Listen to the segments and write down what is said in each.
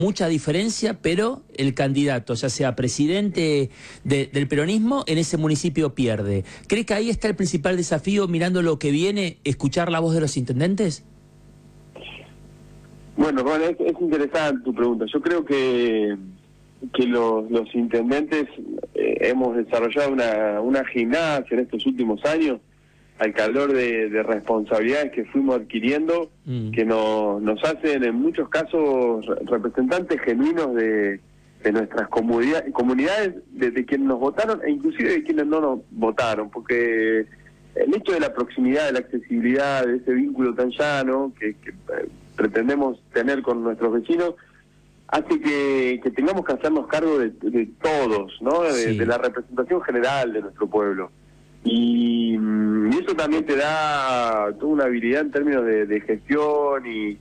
mucha diferencia, pero el candidato, ya sea presidente del peronismo, en ese municipio pierde. ¿Cree que ahí está el principal desafío, mirando lo que viene, escuchar la voz de los intendentes? Bueno, Ron, es interesante tu pregunta. Yo creo que los intendentes hemos desarrollado una gimnasia en estos últimos años al calor de responsabilidades que fuimos adquiriendo, que nos hacen en muchos casos representantes genuinos de nuestras comunidades, de quienes nos votaron e inclusive de quienes no nos votaron, porque el hecho de la proximidad, de la accesibilidad, de ese vínculo tan llano que pretendemos tener con nuestros vecinos, hace que tengamos que hacernos cargo de todos, ¿no? De la representación general de nuestro pueblo. Y eso también te da toda una habilidad en términos de gestión y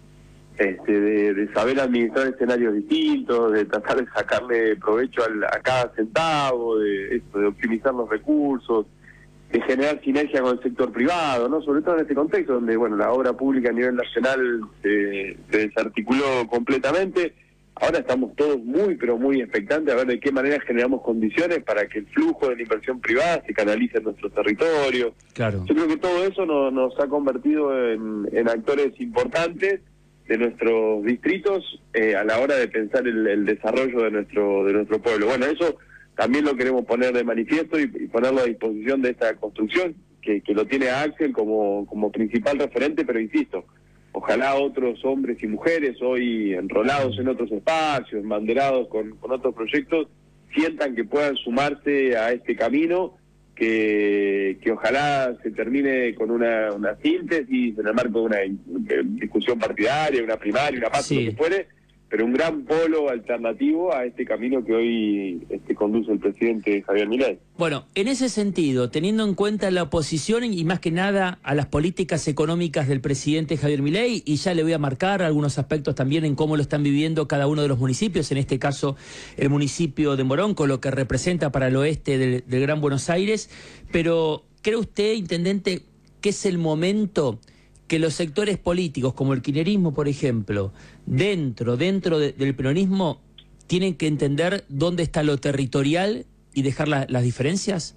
de saber administrar escenarios distintos, de tratar de sacarle provecho a cada centavo, de optimizar los recursos, de generar sinergia con el sector privado, ¿no? Sobre todo en este contexto donde, bueno, la obra pública a nivel nacional se desarticuló completamente. Ahora estamos todos muy, pero muy expectantes a ver de qué manera generamos condiciones para que el flujo de la inversión privada se canalice en nuestro territorio. Claro. Yo creo que todo eso nos ha convertido en actores importantes de nuestros distritos a la hora de pensar el desarrollo de nuestro pueblo. Bueno, eso también lo queremos poner de manifiesto y ponerlo a disposición de esta construcción, que lo tiene a Axel como principal referente, pero insisto, ojalá otros hombres y mujeres hoy enrolados en otros espacios, embanderados con otros proyectos, sientan que puedan sumarse a este camino, que ojalá se termine con una síntesis en el marco de una discusión partidaria, una primaria, una PASO, lo que fuere, pero un gran polo alternativo a este camino que hoy conduce el presidente Javier Milei. Bueno, en ese sentido, teniendo en cuenta la oposición y más que nada a las políticas económicas del presidente Javier Milei, y ya le voy a marcar algunos aspectos también en cómo lo están viviendo cada uno de los municipios, en este caso el municipio de Morón, con lo que representa para el oeste del Gran Buenos Aires, pero ¿cree usted, intendente, que es el momento que los sectores políticos, como el kirchnerismo, por ejemplo, dentro del peronismo, tienen que entender dónde está lo territorial y dejar las diferencias?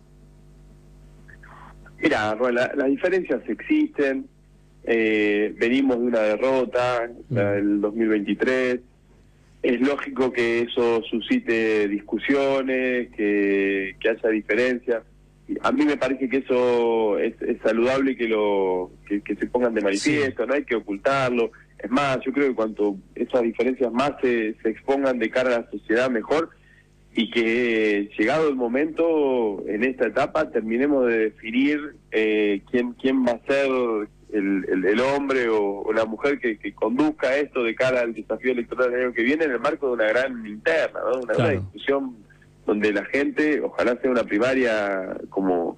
Mira, las diferencias existen, venimos de una derrota, la del 2023, es lógico que eso suscite discusiones, que haya diferencias. A mí me parece que eso es saludable y que se pongan de manifiesto, no hay que ocultarlo. Es más, yo creo que cuanto esas diferencias más se expongan de cara a la sociedad, mejor, y que llegado el momento, en esta etapa, terminemos de definir quién va a ser el hombre o la mujer que conduzca esto de cara al desafío electoral del año que viene en el marco de una gran interna, ¿no? Una discusión donde la gente, ojalá sea una primaria como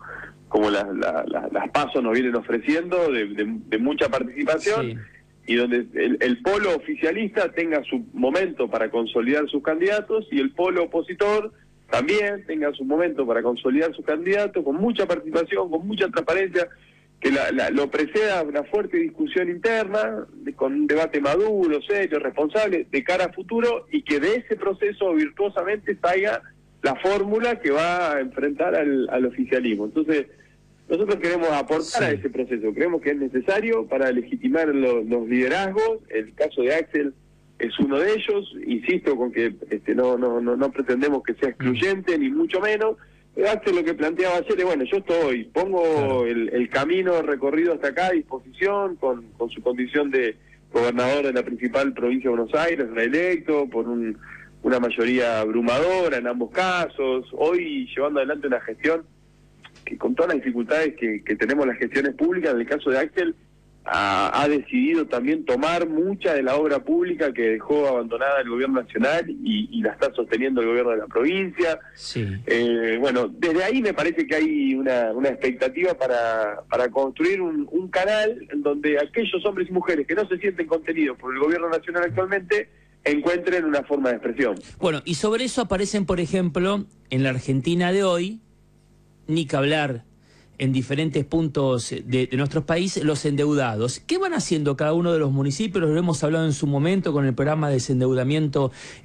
las PASO nos vienen ofreciendo, de mucha participación, y donde el polo oficialista tenga su momento para consolidar sus candidatos y el polo opositor también tenga su momento para consolidar sus candidatos con mucha participación, con mucha transparencia, que lo preceda una fuerte discusión interna, con un debate maduro, serio, responsable, de cara a futuro, y que de ese proceso virtuosamente salga la fórmula que va a enfrentar al oficialismo. Entonces, nosotros queremos aportar a ese proceso, creemos que es necesario para legitimar los liderazgos. El caso de Axel es uno de ellos, insisto con que no pretendemos que sea excluyente, ni mucho menos. Axel lo que planteaba ayer es, bueno, yo pongo el camino recorrido hasta acá a disposición, con su condición de gobernador de la principal provincia de Buenos Aires, reelecto, por una mayoría abrumadora en ambos casos, hoy llevando adelante una gestión que, con todas las dificultades que tenemos las gestiones públicas, en el caso de Axel, ha decidido también tomar mucha de la obra pública que dejó abandonada el gobierno nacional y la está sosteniendo el gobierno de la provincia. Bueno, desde ahí me parece que hay una expectativa para construir un canal en donde aquellos hombres y mujeres que no se sienten contenidos por el gobierno nacional actualmente encuentren una forma de expresión. Bueno, y sobre eso aparecen, por ejemplo, en la Argentina de hoy, ni que hablar, en diferentes puntos de nuestros países los endeudados. ¿Qué van haciendo cada uno de los municipios? Lo hemos hablado en su momento con el programa de desendeudamiento